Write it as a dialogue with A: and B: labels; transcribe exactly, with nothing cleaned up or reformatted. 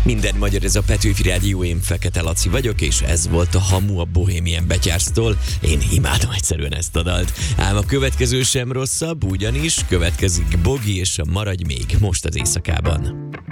A: Minden magyar, ez a Petőfi Rádió, én Fekete Laci vagyok, és ez volt a Hamu a Bohemian Betyárstól. Én imádom egyszerűen ezt a dalt. Ám a következő sem rosszabb, ugyanis következik Bogi és a Maradj még most az éjszakában.